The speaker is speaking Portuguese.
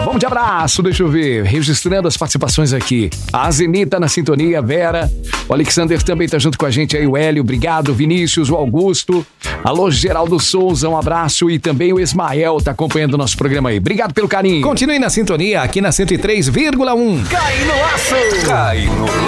Vamos de abraço, deixa eu ver. Registrando as participações aqui. A Zeni tá na sintonia, Vera. O Alexander também tá junto com a gente aí, o Hélio, obrigado. Vinícius, o Augusto. Alô, Geraldo Souza, um abraço. E também o Ismael tá acompanhando o nosso programa aí. Obrigado pelo carinho. Continue na sintonia aqui na 103,1. Cai no laço! Cai no